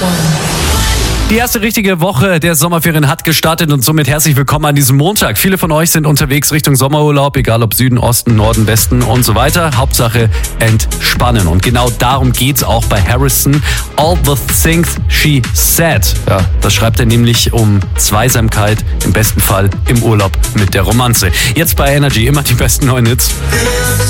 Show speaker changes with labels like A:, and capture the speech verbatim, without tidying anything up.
A: Die erste richtige Woche der Sommerferien hat gestartet und somit herzlich willkommen an diesem Montag. Viele von euch sind unterwegs Richtung Sommerurlaub, egal ob Süden, Osten, Norden, Westen und so weiter. Hauptsache entspannen. Und genau darum geht's auch bei Harrison. All the things she said. Ja, das schreibt er nämlich um Zweisamkeit, im besten Fall im Urlaub mit der Romanze. Jetzt bei Energy immer die besten neuen Hits.